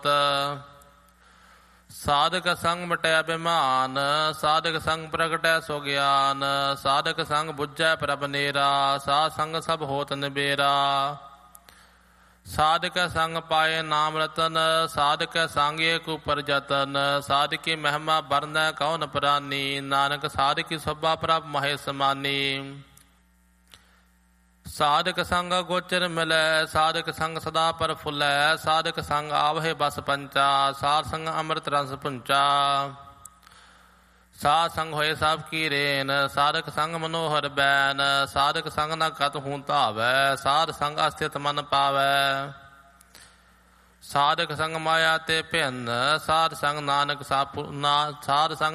ਸਾਧਕ ਸੰਗ ਮਟਿਆ ਬਿਮਾਨ, ਸਾਧਕ ਸੰਗ ਪ੍ਰਗਟੈ ਸੋ ਗਿਆਨ, ਸਾਧਕ ਸੰਗ ਬੁੱਝੈ ਪ੍ਰਭ ਨੇਰਾ, ਸਾਧ ਸੰਗ ਸਭ ਹੋਤ ਨਿਬੇਰਾ। ਸਾਧਕ ਸੰਗ ਪਾਏ ਨਾਮ ਰਤਨ, ਸਾਧਕ ਸੰਗ ਏਕ ਉਪਰ ਜਤਨ, ਸਾਧਕੀ ਮਹਿਮਾ ਬਰਨੈ ਕਉ ਨ ਪ੍ਰਾਨੀ, ਨਾਨਕ ਸਾਧਕੀ ਸਭਾ ਪ੍ਰਭ ਮਹੇ ਸਮਾਨੀ। ਸਾਧਕ ਸੰਗ ਗੋਚਰ ਮਿਲੈ, ਸਾਧਕ ਸੰਗ ਸਦਾ ਪ੍ਰਫੁੱਲੈ, ਸਾਧਕ ਸੰਗ ਆਵਹਿ ਬਸ ਪੰਚਾ, ਸਾਧ ਸੰਗ ਅੰਮ੍ਰਿਤ ਰਸ ਪੁੰਚਾ। ਸਾਧ ਸੰਗ ਹੋਏ ਸਭ ਕੀ ਰੇਨ, ਸਾਧਕ ਸੰਗ ਮਨੋਹਰ ਬੈਨ, ਸਾਧਕ ਸੰਗ ਨ ਕਤ ਹੂੰ ਧਾਵੈ, ਸਾਧ ਸੰਗ ਅਸਥਿਤ ਮਨ ਪਾਵੈ। ਸਾਧਕ ਸੰਗ ਮਾਇਆ ਤੇ ਭਿੰਨ, ਸਾਧ ਸੰਗ ਨਾਨਕ ਸਾਧ ਸੰਗ